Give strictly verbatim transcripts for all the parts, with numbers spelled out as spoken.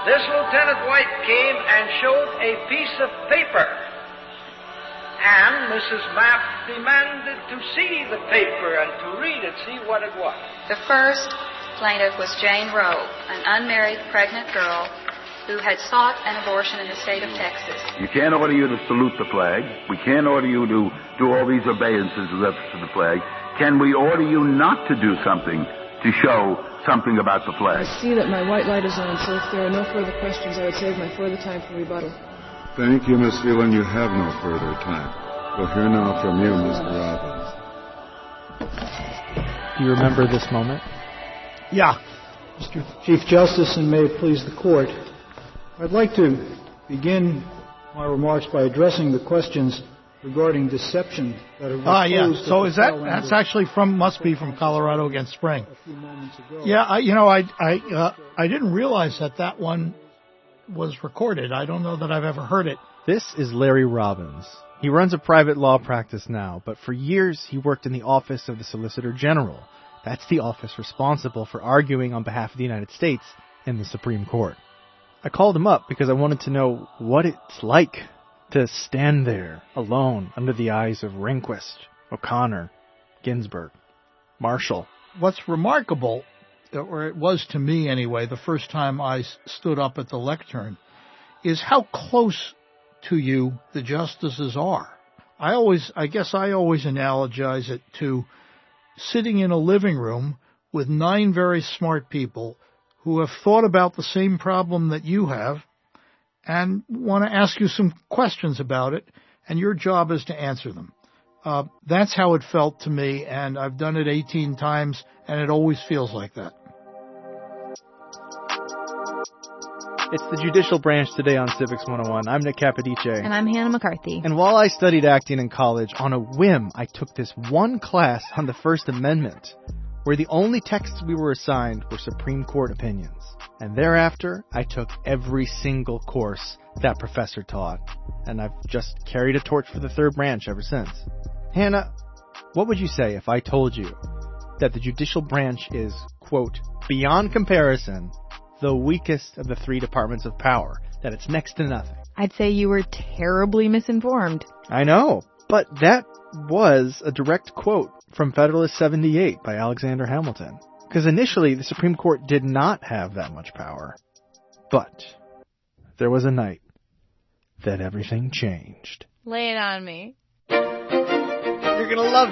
this Lieutenant White came and showed a piece of paper. And Missus Mapp demanded to see the paper and to read it, see what it was. The first plaintiff was Jane Rowe, an unmarried pregnant girl who had sought an abortion in the state of Texas. You can't order you to salute the flag. We can't order you to do all these obeisances with reference to the flag. Can we order you not to do something to show something about the flag? I see that my white light is on, so if there are no further questions, I would save my further time for rebuttal. Thank you, Miss Phelan. You have no further time. We'll hear now from you, Mister Robbins. Do you remember this moment? Yeah. Mister Chief Justice, and may it please the Court, I'd like to begin my remarks by addressing the questions regarding deception that are Ah, yeah. posed So at is the that tail end that's of- actually from must be from Colorado Against Spring? a few moments ago. Yeah, I, you know, I I uh, I didn't realize that that one was recorded. I don't know that I've ever heard it. This is Larry Robbins. He runs a private law practice now, but for years he worked in the office of the Solicitor General. That's the office responsible for arguing on behalf of the United States in the Supreme Court. I called him up because I wanted to know what it's like to stand there alone under the eyes of Rehnquist, O'Connor, Ginsburg, Marshall. What's remarkable, or it was to me anyway, the first time I s- stood up at the lectern, is how close to you the justices are. I always, I guess I always analogize it to sitting in a living room with nine very smart people who have thought about the same problem that you have and want to ask you some questions about it, and your job is to answer them. Uh, that's how it felt to me, and I've done it eighteen times, and it always feels like that. It's the Judicial Branch today on Civics one oh one. I'm Nick Capodice. And I'm Hannah McCarthy. And while I studied acting in college, on a whim, I took this one class on the First Amendment, where the only texts we were assigned were Supreme Court opinions. And thereafter, I took every single course that professor taught. And I've just carried a torch for the Third Branch ever since. Hannah, what would you say if I told you that the Judicial Branch is, quote, beyond comparison, the weakest of the three departments of power, that it's next to nothing? I'd say you were terribly misinformed. I know, but that was a direct quote from Federalist seventy-eight by Alexander Hamilton. Because initially, the Supreme Court did not have that much power. But there was a night that everything changed. Lay it on me. You're gonna love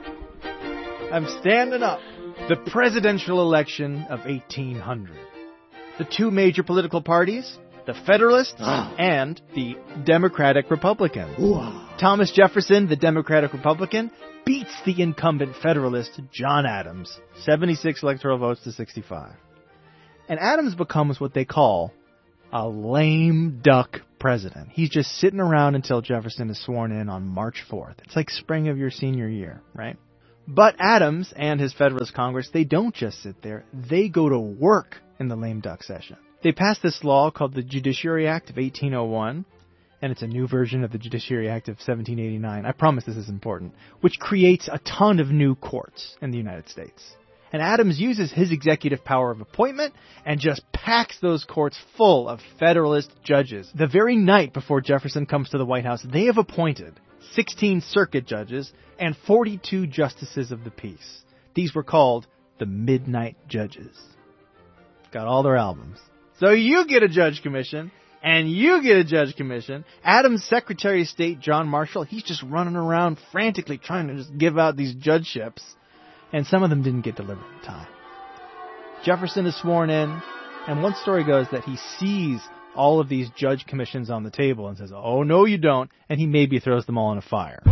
it. I'm standing up. The presidential election of eighteen hundred. The two major political parties, the Federalists and the Democratic Republicans. Thomas Jefferson, the Democratic Republican, beats the incumbent Federalist, John Adams, seventy-six electoral votes to sixty-five. And Adams becomes what they call a lame duck president. He's just sitting around until Jefferson is sworn in on March fourth. It's like spring of your senior year, right? But Adams and his Federalist Congress, they don't just sit there. They go to work in the lame duck session. They passed this law called the Judiciary Act of eighteen oh one, and it's a new version of the Judiciary Act of seventeen eighty-nine. I promise this is important, which creates a ton of new courts in the United States. And Adams uses his executive power of appointment and just packs those courts full of Federalist judges. The very night before Jefferson comes to the White House, they have appointed sixteen circuit judges and forty-two justices of the peace. These were called the Midnight Judges. Got all their albums. So you get a judge commission, and you get a judge commission. Adams' Secretary of State, John Marshall, he's just running around frantically trying to just give out these judgeships, and some of them didn't get delivered in time. Jefferson is sworn in, and one story goes that he sees all of these judge commissions on the table and says, oh, no, you don't, and he maybe throws them all in a fire.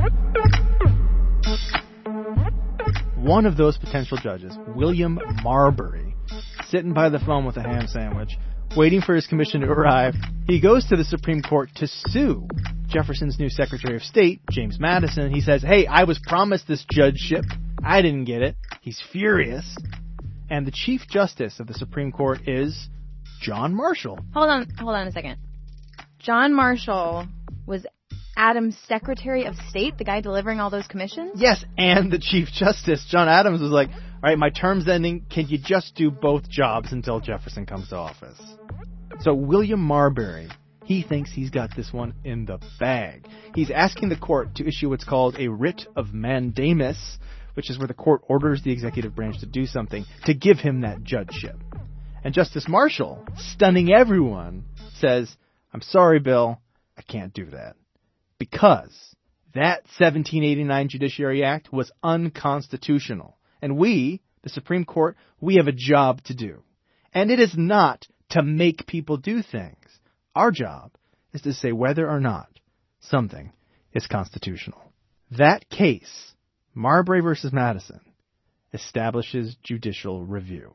One of those potential judges, William Marbury, sitting by the phone with a ham sandwich, waiting for his commission to arrive, he goes to the Supreme Court to sue Jefferson's new Secretary of State, James Madison. He says, hey, I was promised this judgeship. I didn't get it. He's furious. And the Chief Justice of the Supreme Court is John Marshall. Hold on, hold on a second. John Marshall was Adams' Secretary of State, the guy delivering all those commissions? Yes, and the Chief Justice, John Adams, was like, all right, my term's ending. Can you just do both jobs until Jefferson comes to office? So William Marbury, he thinks he's got this one in the bag. He's asking the court to issue what's called a writ of mandamus, which is where the court orders the executive branch to do something to give him that judgeship. And Justice Marshall, stunning everyone, says, I'm sorry, Bill, I can't do that. Because that seventeen eighty-nine Judiciary Act was unconstitutional. And we, the Supreme Court, we have a job to do. And it is not to make people do things. Our job is to say whether or not something is constitutional. That case, Marbury versus Madison, establishes judicial review.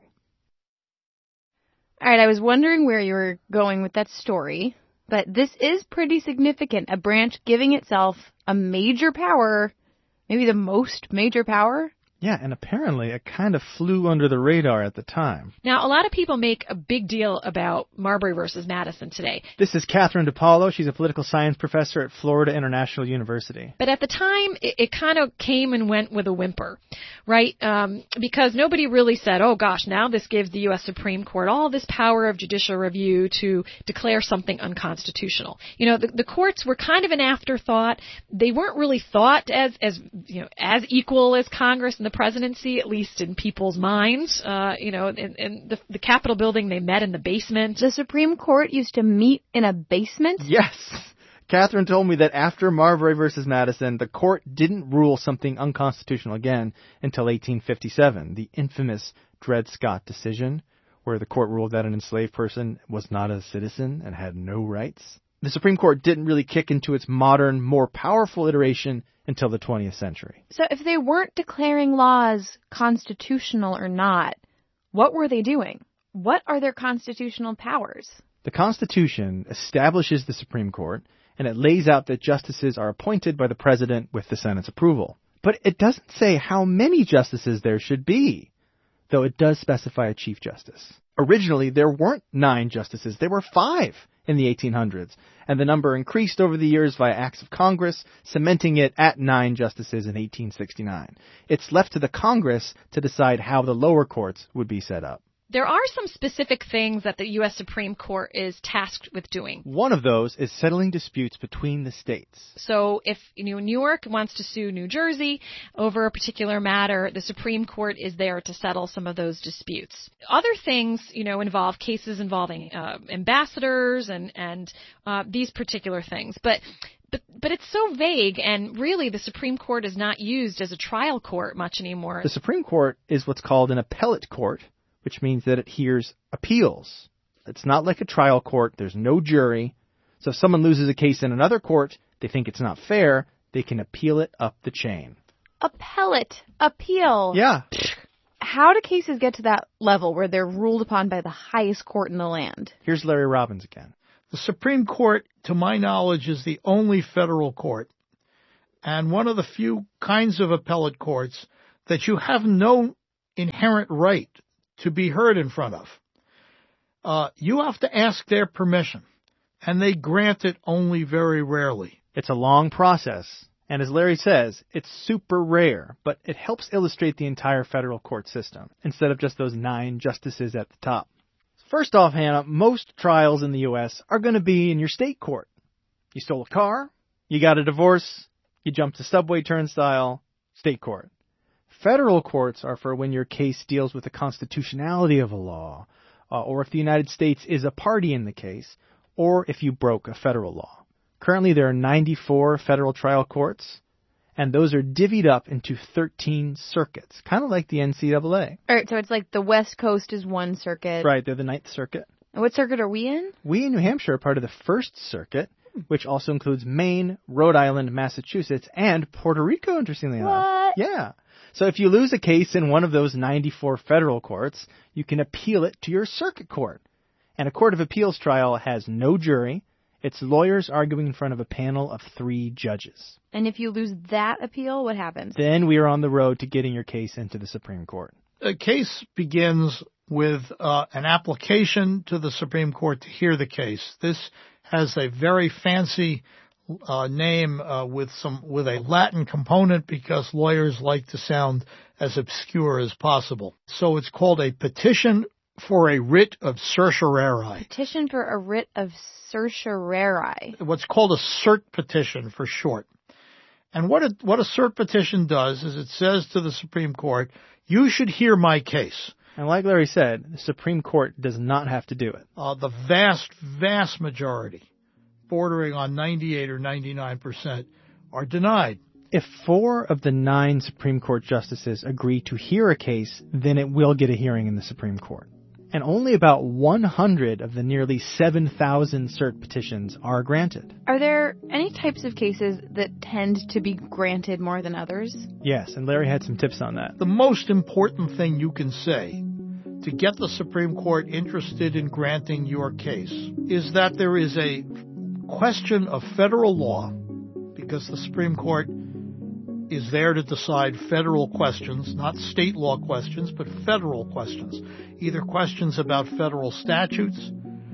All right, I was wondering where you were going with that story, but this is pretty significant. A branch giving itself a major power, maybe the most major power. Yeah, and apparently it kind of flew under the radar at the time. Now, a lot of people make a big deal about Marbury versus Madison today. This is Catherine DePaulo. She's a political science professor at Florida International University. But at the time, it, it kind of came and went with a whimper, right? Um, because nobody really said, oh, gosh, now this gives the U S Supreme Court all this power of judicial review to declare something unconstitutional. You know, the, the courts were kind of an afterthought. They weren't really thought as, as you know, as equal as Congress and the presidency, at least in people's minds. Uh, you know, in, in the, the Capitol building, they met in the basement. The Supreme Court used to meet in a basement? Yes. Catherine told me that after Marbury versus Madison, the court didn't rule something unconstitutional again until eighteen fifty-seven, the infamous Dred Scott decision, where the court ruled that an enslaved person was not a citizen and had no rights. The Supreme Court didn't really kick into its modern, more powerful iteration until the twentieth century. So if they weren't declaring laws constitutional or not, what were they doing? What are their constitutional powers? The Constitution establishes the Supreme Court, and it lays out that justices are appointed by the President with the Senate's approval. But it doesn't say how many justices there should be, though it does specify a Chief Justice. Originally, there weren't nine justices. There were five in the eighteen hundreds, and the number increased over the years via acts of Congress, cementing it at nine justices in eighteen sixty-nine. It's left to the Congress to decide how the lower courts would be set up. There are some specific things that the U S Supreme Court is tasked with doing. One of those is settling disputes between the states. So if you know, New York wants to sue New Jersey over a particular matter, the Supreme Court is there to settle some of those disputes. Other things, you know, involve cases involving uh, ambassadors and, and uh, these particular things. But But, but it's so vague, and really the Supreme Court is not used as a trial court much anymore. The Supreme Court is what's called an appellate court, which means that it hears appeals. It's not like a trial court. There's no jury. So if someone loses a case in another court, they think it's not fair, they can appeal it up the chain. Appellate. Appeal. Yeah. How do cases get to that level where they're ruled upon by the highest court in the land? Here's Larry Robbins again. The Supreme Court, to my knowledge, is the only federal court and one of the few kinds of appellate courts that you have no inherent right to be heard in front of. Uh, you have to ask their permission, and they grant it only very rarely. It's a long process, and as Larry says, it's super rare, but it helps illustrate the entire federal court system, instead of just those nine justices at the top. First off, Hannah, most trials in the U S are going to be in your state court. You stole a car, you got a divorce, you jumped a subway turnstile, state court. Federal courts are for when your case deals with the constitutionality of a law, uh, or if the United States is a party in the case, or if you broke a federal law. Currently, there are ninety-four federal trial courts, and those are divvied up into thirteen circuits, kind of like the N C double A. All right, so it's like the West Coast is one circuit. Right, they're the Ninth Circuit. And what circuit are we in? We in New Hampshire are part of the First Circuit, which also includes Maine, Rhode Island, Massachusetts, and Puerto Rico, interestingly what? enough. Yeah. So if you lose a case in one of those ninety-four federal courts, you can appeal it to your circuit court. And a court of appeals trial has no jury. It's lawyers arguing in front of a panel of three judges. And if you lose that appeal, what happens? Then we are on the road to getting your case into the Supreme Court. A case begins with uh, an application to the Supreme Court to hear the case. This has a very fancy uh, name uh, with some with a Latin component because lawyers like to sound as obscure as possible. So it's called a petition for a writ of certiorari. Petition for a writ of certiorari. What's called a cert petition for short. And what a, what a cert petition does is it says to the Supreme Court, you should hear my case. And like Larry said, the Supreme Court does not have to do it. Uh, the vast, vast majority, bordering on ninety-eight or ninety-nine percent, are denied. If four of the nine Supreme Court justices agree to hear a case, then it will get a hearing in the Supreme Court. And only about one hundred of the nearly seven thousand cert petitions are granted. Are there any types of cases that tend to be granted more than others? Yes, and Larry had some tips on that. The most important thing you can say to get the Supreme Court interested in granting your case is that there is a question of federal law, because the Supreme Court is there to decide federal questions, not state law questions, but federal questions, either questions about federal statutes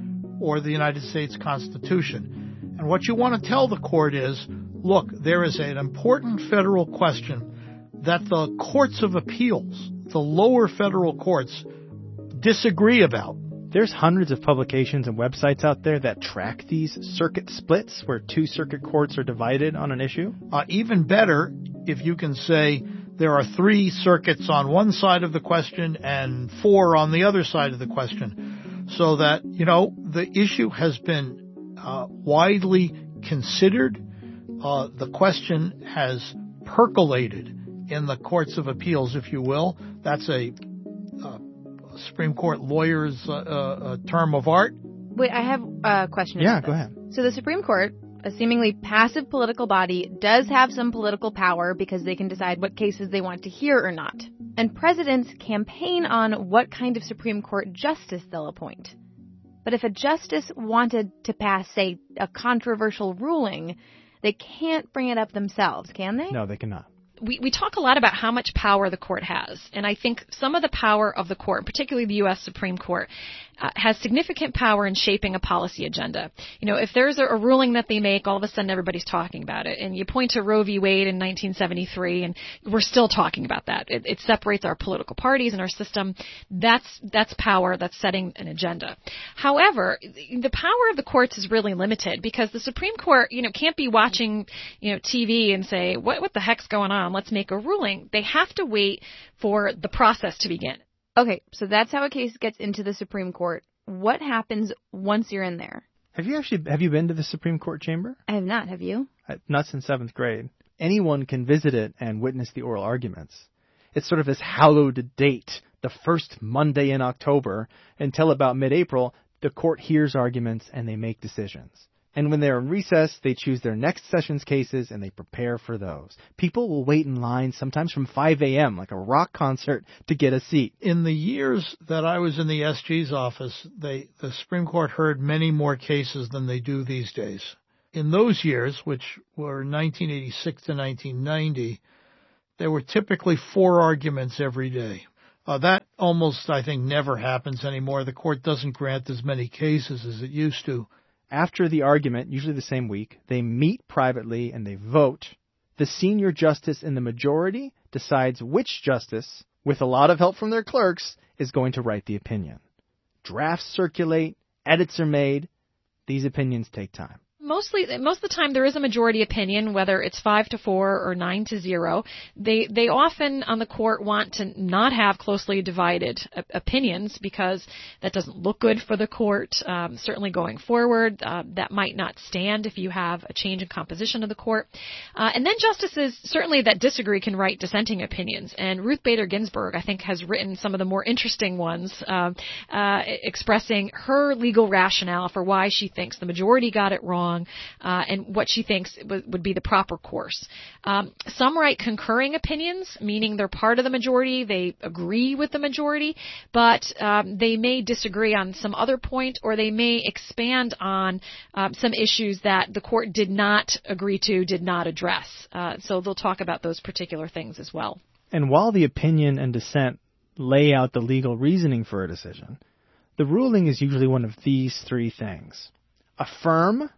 or the United States Constitution. And what you want to tell the court is, look, there is an important federal question that the courts of appeals, the lower federal courts, disagree about. There's hundreds of publications and websites out there that track these circuit splits where two circuit courts are divided on an issue. Uh, even better, if you can say there are three circuits on one side of the question and four on the other side of the question, so that, you know, the issue has been uh, widely considered. Uh, the question has percolated in the courts of appeals, if you will. That's a uh, Supreme Court lawyer's uh, uh, term of art. Wait, I have a question. Yeah, about go this. ahead. So the Supreme Court, a seemingly passive political body, does have some political power because they can decide what cases they want to hear or not. And presidents campaign on what kind of Supreme Court justice they'll appoint. But if a justice wanted to pass, say, a controversial ruling, they can't bring it up themselves, can they? No, they cannot. We, we talk a lot about how much power the court has, and I think some of the power of the court, particularly the U S Supreme Court, uh, has significant power in shaping a policy agenda. You know, if there's a, a ruling that they make, all of a sudden everybody's talking about it. And you point to Roe v. Wade in nineteen seventy-three, and we're still talking about that. It, it separates our political parties and our system. That's that's power that's setting an agenda. However, the power of the courts is really limited because the Supreme Court, you know, can't be watching, you know, T V and say, what what the heck's going on? Let's make a ruling. They have to wait for the process to begin. Okay, so that's how a case gets into the Supreme Court. What happens once you're in there? Have you actually have you been to the Supreme Court chamber? I have not. Have you? Uh, not since seventh grade. Anyone can visit it and witness the oral arguments. It's sort of this hallowed date, the first Monday in October, until about mid-April, the court hears arguments and they make decisions. And when they're in recess, they choose their next session's cases and they prepare for those. People will wait in line sometimes from five a.m., like a rock concert, to get a seat. In the years that I was in the S G's office, they, the Supreme Court heard many more cases than they do these days. In those years, which were nineteen eighty-six to nineteen ninety, there were typically four arguments every day. Uh, that almost, I think, never happens anymore. The court doesn't grant as many cases as it used to. After the argument, usually the same week, they meet privately and they vote. The senior justice in the majority decides which justice, with a lot of help from their clerks, is going to write the opinion. Drafts circulate, edits are made. These opinions take time. Mostly, most of the time there is a majority opinion, whether it's five to four or nine to zero. They they often on the court want to not have closely divided opinions because that doesn't look good for the court. Um, certainly going forward, uh, that might not stand if you have a change in composition of the court. Uh, and then justices certainly that disagree can write dissenting opinions. And Ruth Bader Ginsburg, I think, has written some of the more interesting ones, uh, uh, expressing her legal rationale for why she thinks the majority got it wrong. Uh, and what she thinks w- would be the proper course. Um, some write concurring opinions, meaning they're part of the majority, they agree with the majority, but um, they may disagree on some other point, or they may expand on um, some issues that the court did not agree to, did not address. Uh, so they'll talk about those particular things as well. And while the opinion and dissent lay out the legal reasoning for a decision, the ruling is usually one of these three things: affirm,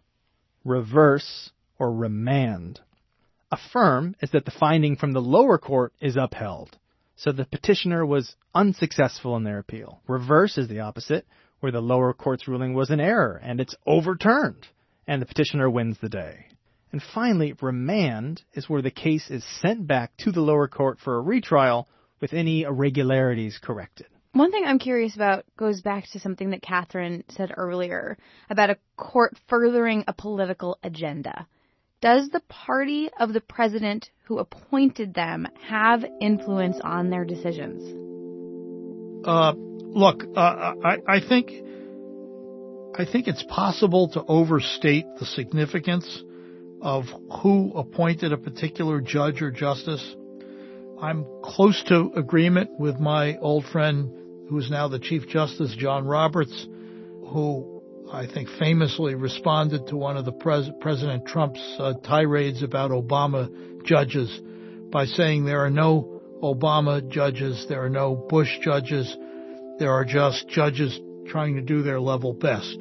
reverse, or remand. Affirm is that the finding from the lower court is upheld. so the petitioner was unsuccessful in their appeal. Reverse is the opposite, where the lower court's ruling was an error, and it's overturned, and the petitioner wins the day. And finally, remand is where the case is sent back to the lower court for a retrial with any irregularities corrected. One thing I'm curious about goes back to something that Catherine said earlier about a court furthering a political agenda. Does the party of the president who appointed them have influence on their decisions? Uh, look, uh, I, I think I think it's possible to overstate the significance of who appointed a particular judge or justice. I'm close to agreement with my old friend, who is now the Chief Justice, John Roberts, who I think famously responded to one of the pres- President Trump's uh, tirades about Obama judges by saying there are no Obama judges, there are no Bush judges, there are just judges trying to do their level best.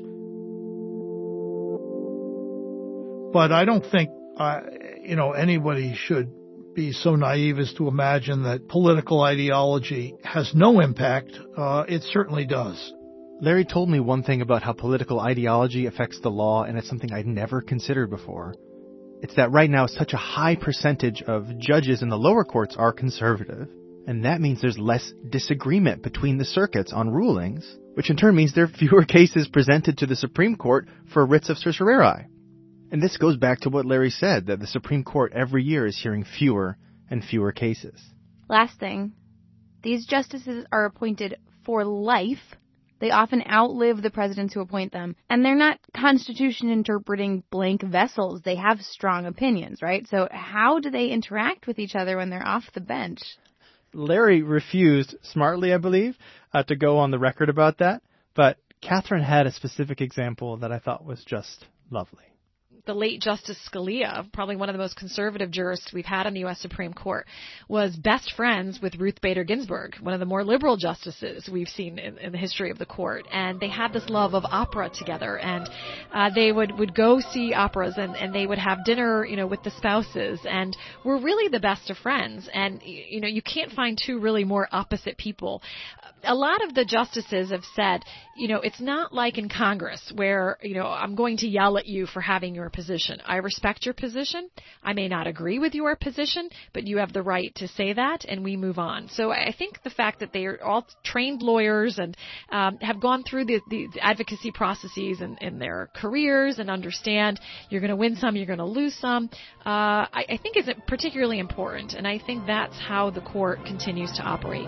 But I don't think, uh, you know, anybody should be so naive as to imagine that political ideology has no impact. Uh, it certainly does. Larry told me one thing about how political ideology affects the law, and it's something I'd never considered before. It's that right now such a high percentage of judges in the lower courts are conservative, and that means there's less disagreement between the circuits on rulings, which in turn means there are fewer cases presented to the Supreme Court for writs of certiorari. And this goes back to what Larry said, that the Supreme Court every year is hearing fewer and fewer cases. Last thing, these justices are appointed for life. They often outlive the presidents who appoint them, and they're not Constitution-interpreting blank vessels. They have strong opinions, right? So how do they interact with each other when they're off the bench? Larry refused, smartly I believe, uh, to go on the record about that, but Catherine had a specific example that I thought was just lovely. The late Justice Scalia, probably one of the most conservative jurists we've had in the U S Supreme Court, was best friends with Ruth Bader Ginsburg, one of the more liberal justices we've seen in, in the history of the court. And they had this love of opera together, and uh, they would, would go see operas, and, and they would have dinner, you know, with the spouses, and were really the best of friends. And, you know, you can't find two really more opposite people. A lot of the justices have said, you know, it's not like in Congress where, you know, I'm going to yell at you for having your position. I respect your position. I may not agree with your position, but you have the right to say that, and we move on. So I think the fact that they are all trained lawyers and um, have gone through the, the advocacy processes in, in their careers and understand you're going to win some, you're going to lose some, uh, I, I think is particularly important. And I think that's how the court continues to operate.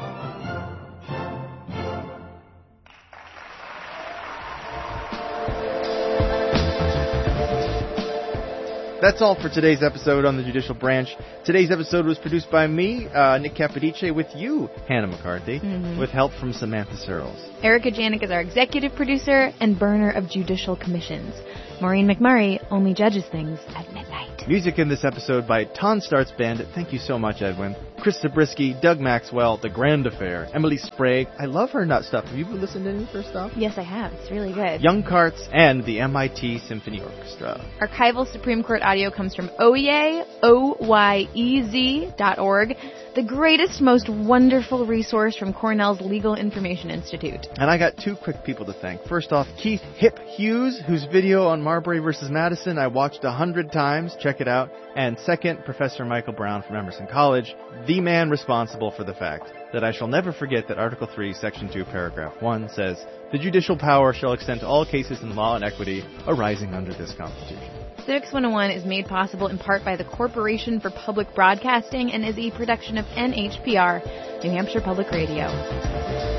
That's all for today's episode on the Judicial Branch. Today's episode was produced by me, uh, Nick Capodice, with you, Hannah McCarthy, mm-hmm. with help from Samantha Searles. Erica Janik is our executive producer and burner of judicial commissions. Maureen McMurray only judges things at midnight. Music in this episode by Ton Starts Bandit. Thank you so much, Edwin. Chris Zabriskie, Doug Maxwell, The Grand Affair, Emily Sprague. I love her nut stuff. Have you listened to any of her stuff? Yes, I have. It's really good. Young Carts and the M I T Symphony Orchestra. Archival Supreme Court audio comes from O Y E, O Y E Z dot org, the greatest, most wonderful resource from Cornell's Legal Information Institute. And I got two quick people to thank. First off, Keith Hip Hughes, whose video on Marbury versus Madison I watched a hundred times. Check it out. And second, Professor Michael Brown from Emerson College, the man responsible for the fact that I shall never forget that Article three, Section two, Paragraph one says, "The judicial power shall extend to all cases in law and equity arising under this Constitution." Civics one oh one is made possible in part by the Corporation for Public Broadcasting and is a production of N H P R, New Hampshire Public Radio.